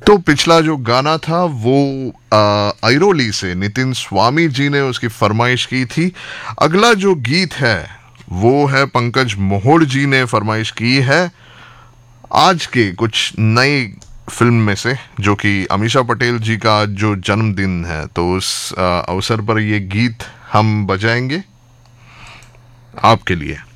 तो पिछला जो गाना था वो ऐरोली से नितिन स्वामी जी ने उसकी फरमाइश की थी। अगला जो गीत है वो है पंकज मोहोड़ जी ने फरमाइश की है आज के कुछ नई फिल्म में से, जो कि अमीषा पटेल जी का जो जन्मदिन है, तो उस अवसर पर ये गीत हम बजाएंगे आपके लिए।